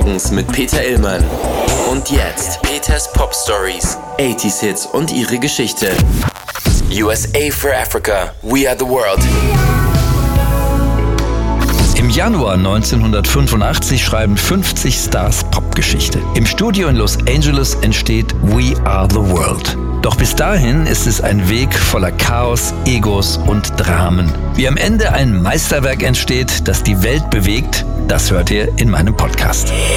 Songs mit Peter Illmann. Und jetzt Peters Pop Stories, 80s Hits und ihre Geschichte. USA for Africa, we are the world. Im Januar 1985 schreiben 50 Stars Popgeschichte. Im Studio in Los Angeles entsteht We Are the World. Doch bis dahin ist es ein Weg voller Chaos, Egos und Dramen. Wie am Ende ein Meisterwerk entsteht, das die Welt bewegt, das hört ihr in meinem Podcast.